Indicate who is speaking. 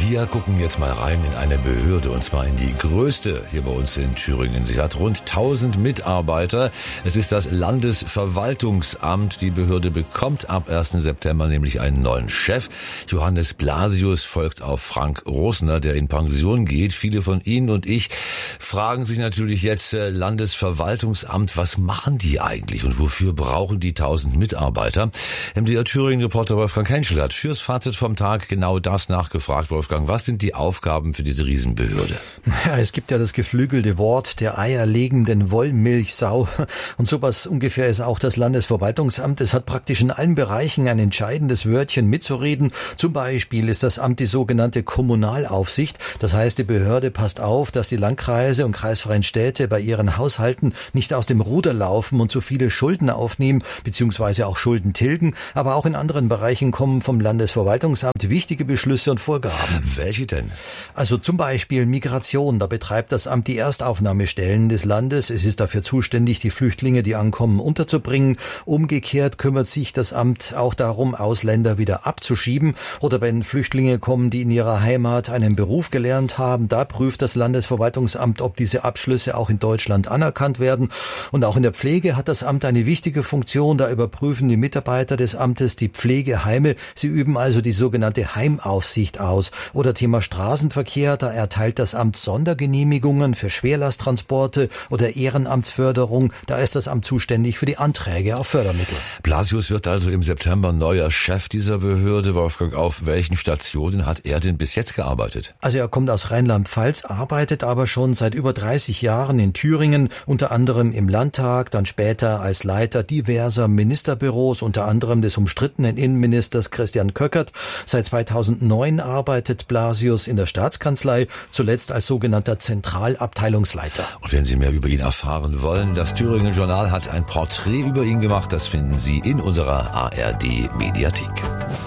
Speaker 1: Wir gucken jetzt mal rein in eine Behörde, und zwar in die größte hier bei uns in Thüringen. Sie hat rund 1000 Mitarbeiter. Es ist das Landesverwaltungsamt. Die Behörde bekommt ab 1. September nämlich einen neuen Chef. Johannes Blasius folgt auf Frank Rosner, der in Pension geht. Viele von Ihnen und ich fragen sich natürlich jetzt, Landesverwaltungsamt, was machen die eigentlich und wofür brauchen die 1000 Mitarbeiter? MDR Thüringen-Reporter Wolfgang Henschel hat fürs Fazit vom Tag genau das nachgefragt. Wolfgang, was sind die Aufgaben für diese Riesenbehörde?
Speaker 2: Ja, es gibt ja das geflügelte Wort der eierlegenden Wollmilchsau. Und sowas ungefähr ist auch das Landesverwaltungsamt. Es hat praktisch in allen Bereichen ein entscheidendes Wörtchen mitzureden. Zum Beispiel ist das Amt die sogenannte Kommunalaufsicht. Das heißt, die Behörde passt auf, dass die Landkreise und kreisfreien Städte bei ihren Haushalten nicht aus dem Ruder laufen und zu viele Schulden aufnehmen, beziehungsweise auch Schulden tilgen. Aber auch in anderen Bereichen kommen vom Landesverwaltungsamt wichtige Beschlüsse und Vorgaben.
Speaker 1: Welche denn?
Speaker 2: Also zum Beispiel Migration. Da betreibt das Amt die Erstaufnahmestellen des Landes. Es ist dafür zuständig, die Flüchtlinge, die ankommen, unterzubringen. Umgekehrt kümmert sich das Amt auch darum, Ausländer wieder abzuschieben. Oder wenn Flüchtlinge kommen, die in ihrer Heimat einen Beruf gelernt haben, da prüft das Landesverwaltungsamt, ob diese Abschlüsse auch in Deutschland anerkannt werden. Und auch in der Pflege hat das Amt eine wichtige Funktion. Da überprüfen die Mitarbeiter des Amtes die Pflegeheime. Sie üben also die sogenannte Heimaufsicht aus. Oder Thema Straßenverkehr, da erteilt das Amt Sondergenehmigungen für Schwerlasttransporte oder Ehrenamtsförderung. Da ist das Amt zuständig für die Anträge auf Fördermittel.
Speaker 1: Blasius wird also im September neuer Chef dieser Behörde. Wolfgang, auf welchen Stationen hat er denn bis jetzt gearbeitet?
Speaker 2: Also er kommt aus Rheinland-Pfalz, arbeitet aber schon seit über 30 Jahren in Thüringen, unter anderem im Landtag, dann später als Leiter diverser Ministerbüros, unter anderem des umstrittenen Innenministers Christian Köckert. Seit 2009 arbeitet Blasius in der Staatskanzlei, zuletzt als sogenannter Zentralabteilungsleiter.
Speaker 1: Und wenn Sie mehr über ihn erfahren wollen, das Thüringen Journal hat ein Porträt über ihn gemacht. Das finden Sie in unserer ARD-Mediathek.